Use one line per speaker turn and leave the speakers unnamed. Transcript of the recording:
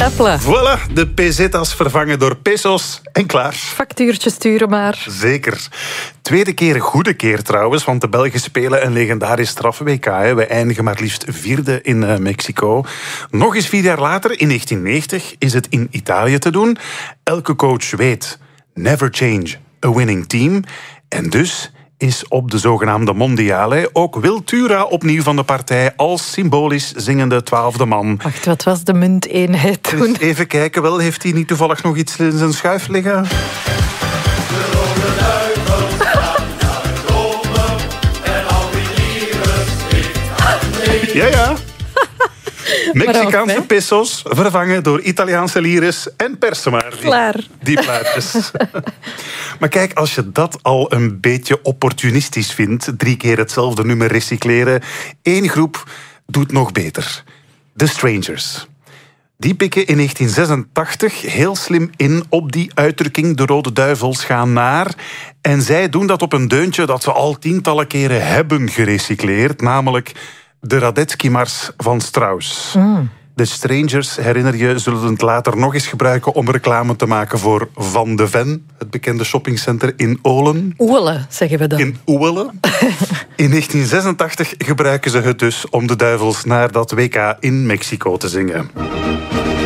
Hopla.
Voilà, de pesetas vervangen door pesos en klaar.
Factuurtje sturen maar.
Zeker. Tweede keer een goede keer trouwens, want de Belgen spelen een legendarisch straf-WK. We eindigen maar liefst vierde in Mexico. Nog eens 4 jaar later, in 1990, is het in Italië te doen. Elke coach weet, never change a winning team. En dus is op de zogenaamde Mondiale ook Wil Tura opnieuw van de partij als symbolisch zingende 12e man.
Wacht, wat was de munteenheid toen?
Dus even kijken, wel, heeft hij niet toevallig nog iets in zijn schuif liggen? Ja. Mexicaanse pesos vervangen door Italiaanse lires en persen maar. Die plaatjes. Maar kijk, als je dat al een beetje opportunistisch vindt, 3 keer hetzelfde nummer recycleren, 1 groep doet nog beter. The Strangers. Die pikken in 1986 heel slim in op die uitdrukking de Rode Duivels gaan naar. En zij doen dat op een deuntje dat ze al tientallen keren hebben gerecycleerd, namelijk de Radetzky-mars van Strauss. De Strangers, herinner je, zullen het later nog eens gebruiken om reclame te maken voor Van de Ven, het bekende shoppingcenter in Olen.
Oele, zeggen we dan.
In Oele. In 1986 gebruiken ze het dus om de duivels naar dat WK in Mexico te zingen.